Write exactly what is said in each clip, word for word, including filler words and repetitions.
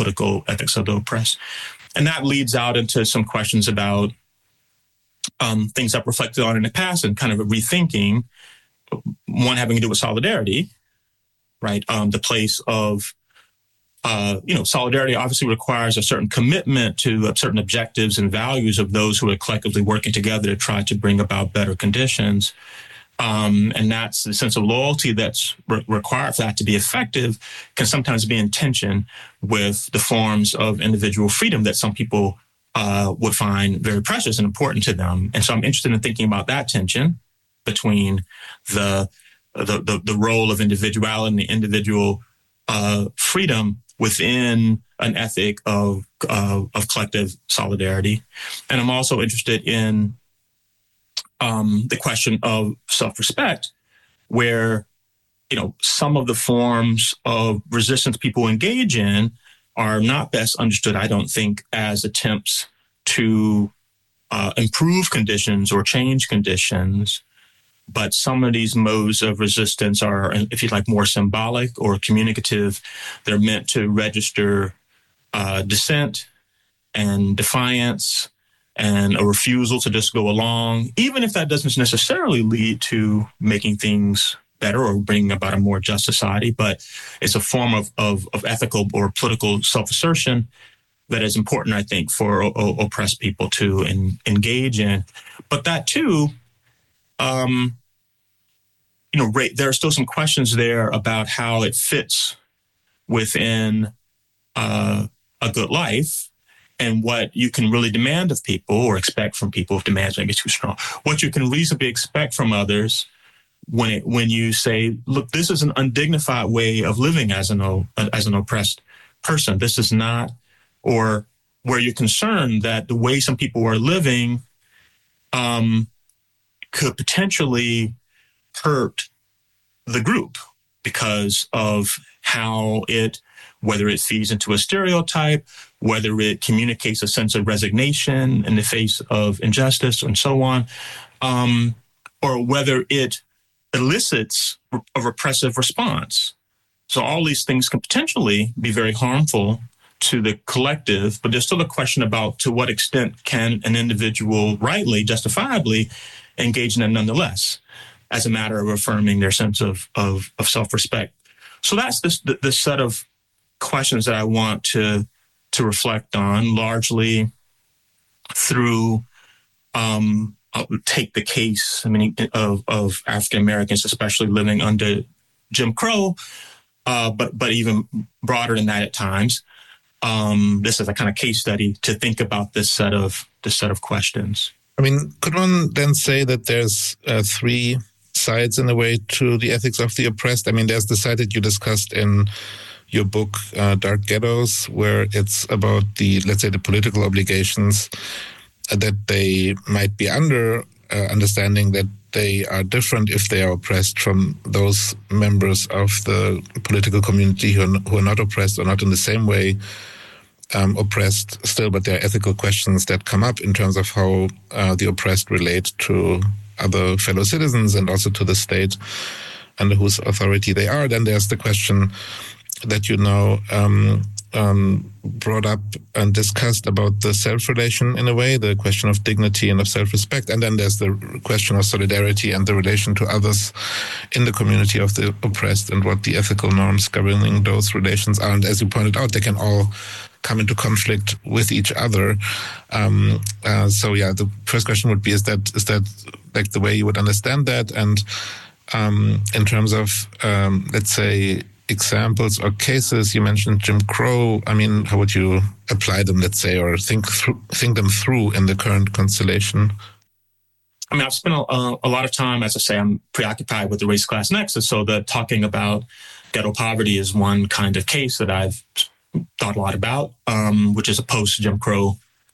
political ethics of the oppressed. And that leads out into some questions about um, things I've reflected on in the past and kind of a rethinking, one having to do with solidarity, right? Um, the place of, uh, you know, solidarity obviously requires a certain commitment to certain objectives and values of those who are collectively working together to try to bring about better conditions. Um, and that's the sense of loyalty that's re- required for that to be effective can sometimes be in tension with the forms of individual freedom that some people uh, would find very precious and important to them. And so I'm interested in thinking about that tension between the the the, the role of individuality and the individual uh, freedom within an ethic of uh, of collective solidarity. And I'm also interested in Um, the question of self-respect, where, you know, some of the forms of resistance people engage in are not best understood, I don't think, as attempts to uh, improve conditions or change conditions. But some of these modes of resistance are, if you like, more symbolic or communicative. They're meant to register uh, dissent and defiance and a refusal to just go along, even if that doesn't necessarily lead to making things better or bringing about a more just society. But it's a form of, of, of ethical or political self-assertion that is important, I think, for o- o- oppressed people to en- engage in. But that, too, um, you know, right, there are still some questions there about how it fits within uh, a good life, and what you can really demand of people or expect from people, if demands may be too strong, what you can reasonably expect from others when it, when you say, look, this is an undignified way of living as an, as an oppressed person. This is not, or where you're concerned that the way some people are living um, could potentially hurt the group because of how it, whether it feeds into a stereotype, whether it communicates a sense of resignation in the face of injustice and so on, um, or whether it elicits a repressive response. So all these things can potentially be very harmful to the collective, but there's still a question about to what extent can an individual rightly, justifiably engage in it nonetheless, as a matter of affirming their sense of, of, of self-respect. So that's this, the, the set of questions that I want to to reflect on, largely through um, I'll take the case, I mean, of, of African Americans, especially living under Jim Crow, uh, but but even broader than that at times. Um, this is a kind of case study to think about this set of this set of questions. I mean, could one then say that there's uh, three sides in a way to the ethics of the oppressed? I mean, there's the side that you discussed in your book, uh, Dark Ghettos, where it's about the, let's say, the political obligations that they might be under, uh, understanding that they are different if they are oppressed from those members of the political community who are, who are not oppressed or not in the same way um, oppressed still, but there are ethical questions that come up in terms of how uh, the oppressed relate to other fellow citizens and also to the state under whose authority they are. Then there's the question that you now um, um, brought up and discussed about the self-relation in a way, the question of dignity and of self-respect. And then there's the question of solidarity and the relation to others in the community of the oppressed and what the ethical norms governing those relations are. And as you pointed out, they can all come into conflict with each other. Um, uh, so yeah, the first question would be, is that is that like the way you would understand that? And um, in terms of, um, let's say, examples or cases, you mentioned Jim Crow. I mean, how would you apply them, let's say, or think through, think them through in the current constellation? I mean, I've spent a, a lot of time, as I say, I'm preoccupied with the race-class nexus. So the talking about ghetto poverty is one kind of case that I've thought a lot about, um, which is a post-Jim Crow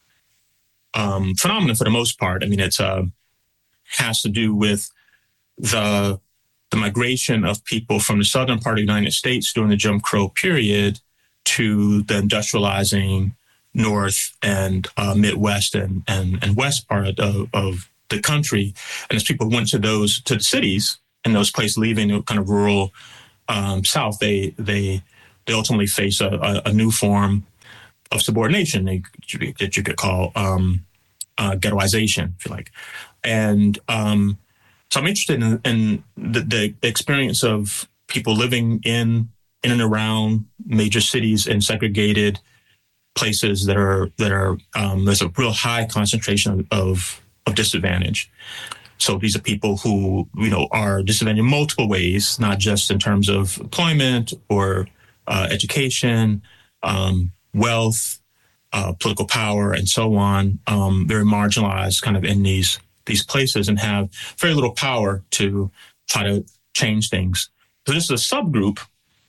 um, phenomenon for the most part. I mean, it's uh, has to do with the the migration of people from the southern part of the United States during the Jim Crow period to the industrializing North and uh, Midwest and, and, and West part of, of the country. And as people went to those, to the cities and those places, leaving the kind of rural um, South, they, they, they ultimately face a, a, a new form of subordination that you could call um, uh, ghettoization, if you like. And um, so I'm interested in, in the, the experience of people living in in and around major cities in segregated places that are that are um, there's a real high concentration of of disadvantage. So these are people who, you know, are disadvantaged in multiple ways, not just in terms of employment or uh, education, um, wealth, uh, political power, and so on. Um, very marginalized, kind of in these these places, and have very little power to try to change things. So this is a subgroup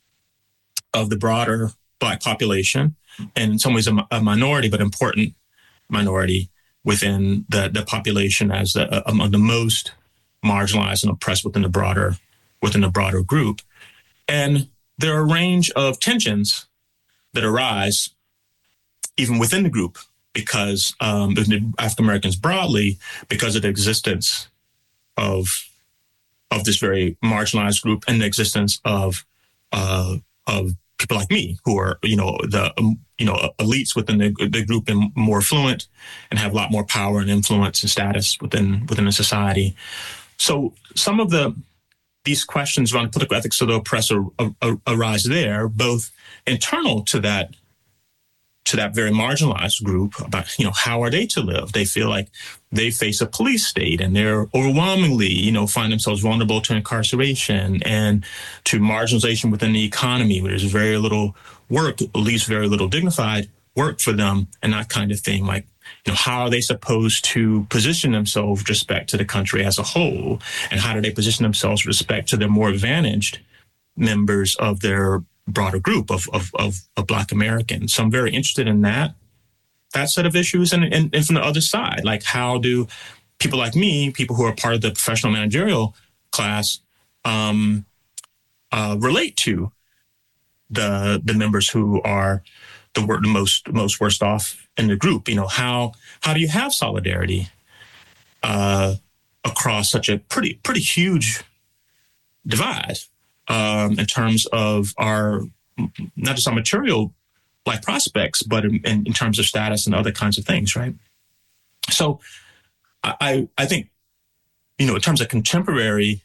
of the broader Black population, and in some ways a, a minority, but important minority within the, the population as the, uh, among the most marginalized and oppressed within the broader within the broader group. And there are a range of tensions that arise even within the group because um, African Americans broadly, because of the existence of of this very marginalized group and the existence of uh, of people like me who are, you know, the um, you know elites within the, the group and more affluent and have a lot more power and influence and status within within the society. So some of the these questions around political ethics of the oppressor arise there, both internal to that to that very marginalized group about, you know, how are they to live? They feel like they face a police state and they're overwhelmingly, you know, find themselves vulnerable to incarceration and to marginalization within the economy where there's very little work, at least very little dignified work for them and that kind of thing. Like, you know, how are they supposed to position themselves with respect to the country as a whole? And how do they position themselves with respect to their more advantaged members of their broader group of, of, of, of Black Americans? So I'm very interested in that, that set of issues. And, and, and from the other side, like how do people like me, people who are part of the professional managerial class, um, uh, relate to the the members who are the, the most most worst off in the group? You know, how how do you have solidarity uh, across such a pretty pretty huge divide? Um, in terms of our, not just our material life prospects, but in, in terms of status and other kinds of things, right? So I, I think, you know, in terms of contemporary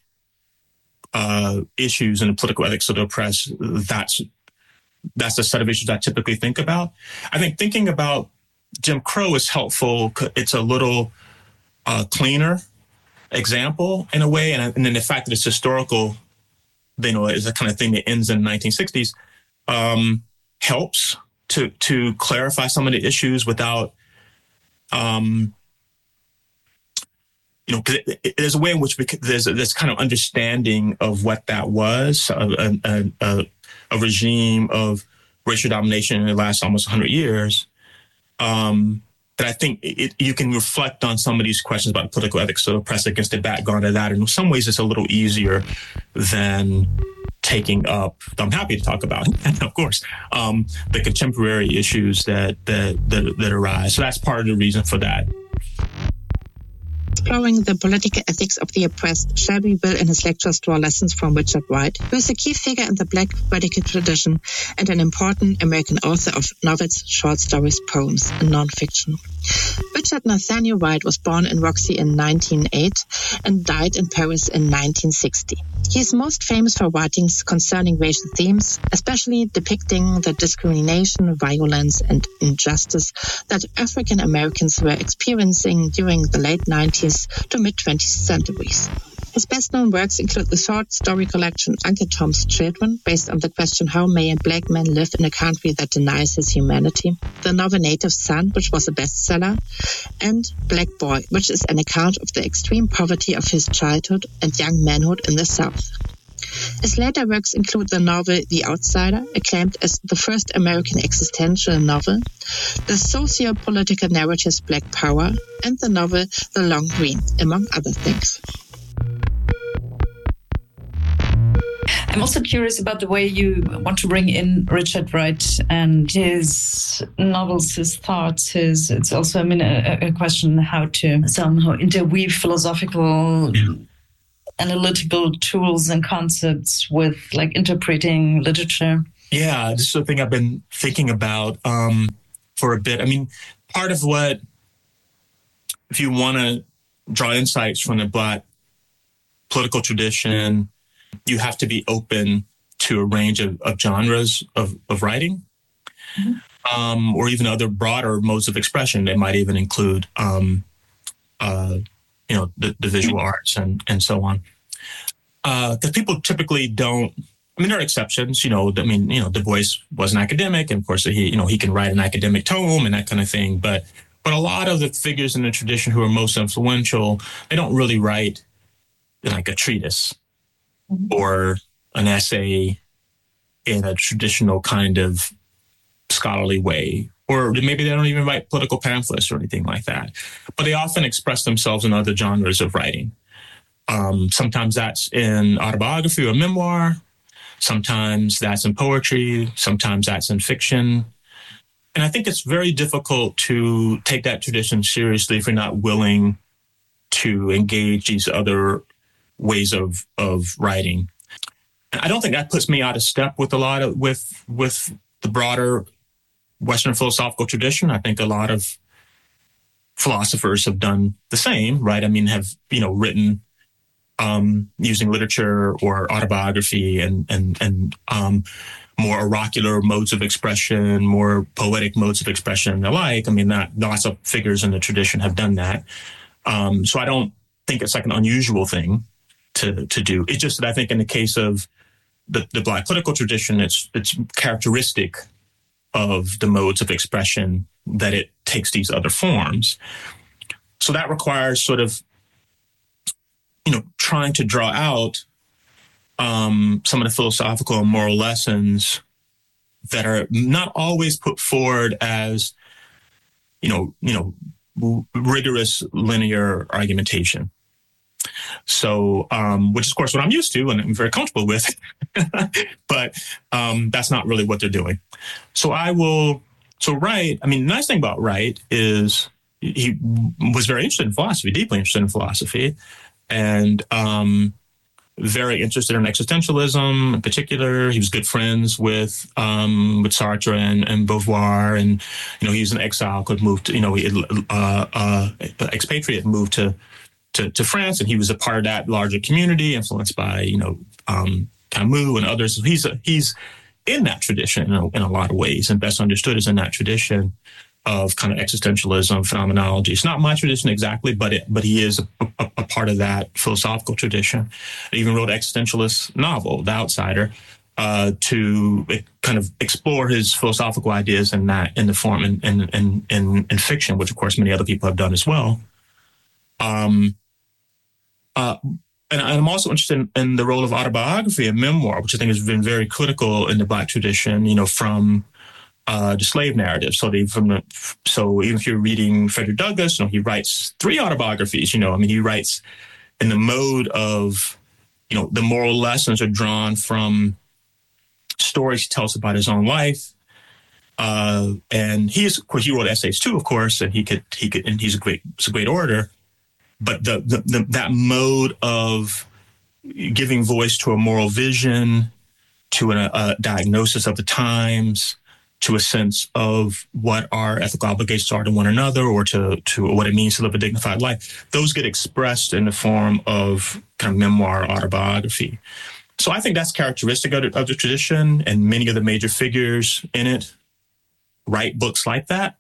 uh, issues and political ethics of the oppressed, that's, that's the set of issues I typically think about. I think thinking about Jim Crow is helpful. It's a little uh, cleaner example in a way. And, and then the fact that it's historical, you know, is a kind of thing that ends in the nineteen sixties, um, helps to to clarify some of the issues without, um, you know, because it, it, there's a way in which we, there's a, this kind of understanding of what that was, a, a, a, a regime of racial domination in the last almost one hundred years, um, that I think it, you can reflect on some of these questions about political ethics of the oppressed against the background of that. And in some ways, it's a little easier than taking up, I'm happy to talk about, of course, um, the contemporary issues that, that, that, that arise. So that's part of the reason for that. Exploring the political ethics of the oppressed, Shelby will in his lectures draw lessons from Richard Wright, who is a key figure in the Black radical tradition and an important American author of novels, short stories, poems, and nonfiction. Richard Nathaniel Wright was born in Roxy in nineteen oh eight and died in Paris in nineteen sixty. He is most famous for writings concerning racial themes, especially depicting the discrimination, violence, and injustice that African Americans were experiencing during the late nineties to mid-twentieth centuries. His best-known works include the short story collection Uncle Tom's Children, based on the question how may a Black man live in a country that denies his humanity, the novel Native Son, which was a bestseller, and Black Boy, which is an account of the extreme poverty of his childhood and young manhood in the South. His later works include the novel The Outsider, acclaimed as the first American existential novel, the socio-political narratives Black Power, and the novel The Long Green, among other things. I'm also curious about the way you want to bring in Richard Wright and his novels, his thoughts, his. It's also, I mean, a, a question how to somehow interweave philosophical, yeah. analytical tools and concepts with like interpreting literature. Yeah, this is the thing I've been thinking about. Um, for a bit. I mean, part of what, if you want to draw insights from the Black political tradition, you have to be open to a range of, of genres of, of writing, mm-hmm. um, or even other broader modes of expression. They might even include, um, uh, you know, the, the visual arts and, and so on. Because uh, people typically don't, I mean, there are exceptions, you know, I mean, you know, Du Bois was an academic, and of course, he, you know, he can write an academic tome and that kind of thing. But, but a lot of the figures in the tradition who are most influential, they don't really write like a treatise mm-hmm. or an essay in a traditional kind of scholarly way, or maybe they don't even write political pamphlets or anything like that. But they often express themselves in other genres of writing. Um, sometimes that's in autobiography or memoir. Sometimes that's in poetry. Sometimes that's in fiction. And I think it's very difficult to take that tradition seriously if you're not willing to engage these other ways of, of writing. I don't think that puts me out of step with a lot of, with, with the broader Western philosophical tradition. I think a lot of philosophers have done the same, right? I mean, have, you know, written um, using literature or autobiography and, and, and um, more oracular modes of expression, more poetic modes of expression and the like. I mean, that lots of figures in the tradition have done that. Um, so I don't think it's like an unusual thing to, to do. It's just that I think in the case of the, the Black political tradition, it's, it's characteristic of the modes of expression that it takes these other forms. So that requires sort of, you know, trying to draw out um, some of the philosophical and moral lessons that are not always put forward as, you know, you know, rigorous linear argumentation. So, um, which is, of course, what I'm used to and I'm very comfortable with, but um, that's not really what they're doing. So I will, so Wright, I mean, the nice thing about Wright is he was very interested in philosophy, deeply interested in philosophy, and um, very interested in existentialism in particular. He was good friends with um, with Sartre and, and Beauvoir, and, you know, he was in exile, could move to, you know, he, uh, uh, expatriate, moved to To, to France, and he was a part of that larger community, influenced by, you know, um, Camus and others. He's a, he's in that tradition in a, in a lot of ways, and best understood as in that tradition of kind of existentialism, phenomenology. It's not my tradition exactly, but it, but he is a, a, a part of that philosophical tradition. He even wrote an existentialist novel, The Outsider, uh, to kind of explore his philosophical ideas in that in the form in in in, in, in fiction, which of course many other people have done as well. Um. Uh, and I'm also interested in, in the role of autobiography and memoir, which I think has been very critical in the Black tradition, you know, from uh, the slave narrative. So they, from the, so even if you're reading Frederick Douglass, you know, he writes three autobiographies, you know, I mean, he writes in the mode of, you know, the moral lessons are drawn from stories he tells about his own life. Uh, and he's, of course, he wrote essays too, of course, and he could, he could, and he's a great, he's a great orator. But the, the, the that mode of giving voice to a moral vision, to a, a diagnosis of the times, to a sense of what our ethical obligations are to one another, or to, to what it means to live a dignified life, those get expressed in the form of kind of memoir, autobiography. So I think that's characteristic of the, of the tradition, and many of the major figures in it write books like that.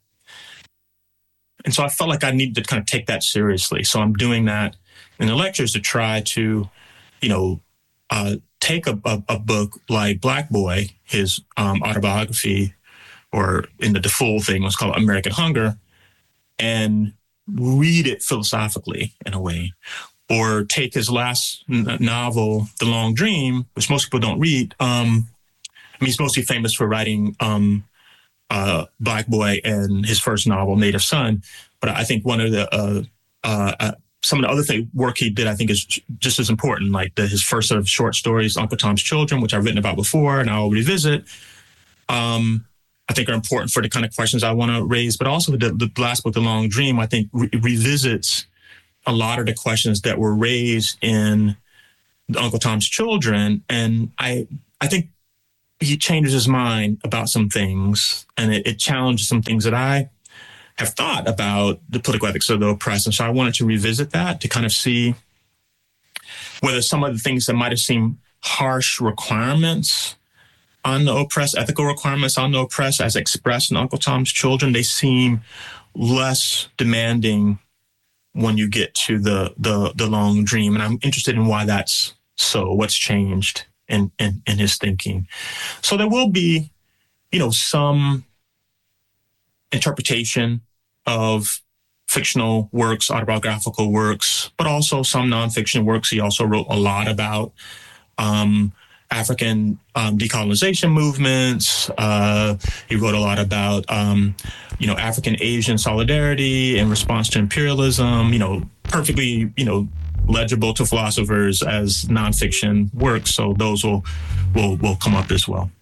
And so I felt like I needed to kind of take that seriously. So I'm doing that in the lectures to try to, you know, uh, take a, a, a book like Black Boy, his um, autobiography, or in the, the full thing was called American Hunger, and read it philosophically in a way. Or take his last n- novel, The Long Dream, which most people don't read. Um, I mean, he's mostly famous for writing um, Uh, Black Boy and his first novel, Native Son. But I think one of the, uh, uh, uh, some of the other thing, work he did, I think is just as important, like the, his first sort of short stories, Uncle Tom's Children, which I've written about before and I'll revisit, um, I think are important for the kind of questions I want to raise. But also the, the last book, The Long Dream, I think re- revisits a lot of the questions that were raised in Uncle Tom's Children. And I, I think he changes his mind about some things, and it, it challenges some things that I have thought about the political ethics of the oppressed. And so I wanted to revisit that to kind of see whether some of the things that might have seemed harsh requirements on the oppressed, ethical requirements on the oppressed as expressed in Uncle Tom's Children, they seem less demanding when you get to the the the Long Dream. And I'm interested in why that's so, what's changed in, in, in his thinking. So there will be, you know, some interpretation of fictional works, autobiographical works, but also some nonfiction works. He also wrote a lot about um, African um, decolonization movements. Uh, he wrote a lot about, um, you know, African Asian solidarity in response to imperialism, you know, perfectly, you know, legible to philosophers as nonfiction works. So those will, will, will come up as well.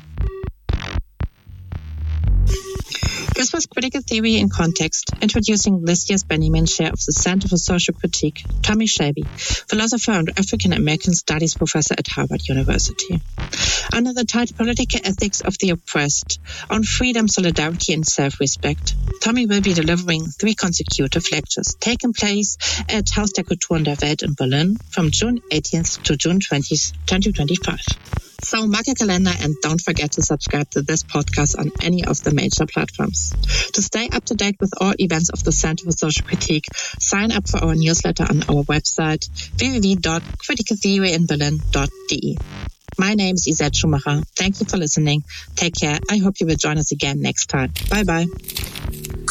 This was Critical Theory in Context, introducing this year's Benjamin Chair of the Center for Social Critique, Tommy Shelby, philosopher and African American Studies professor at Harvard University. Under the title Political Ethics of the Oppressed, on freedom, solidarity, and self-respect, Tommy will be delivering three consecutive lectures, taking place at Haus der Kulturen der Welt in Berlin from June eighteenth to June twentieth, twenty twenty-five. So mark your calendar and don't forget to subscribe to this podcast on any of the major platforms. To stay up to date with all events of the Center for Social Critique, sign up for our newsletter on our website w w w dot critical theory in berlin dot d e. My name is Isette Schumacher. Thank you for listening. Take care. I hope you will join us again next time. Bye bye.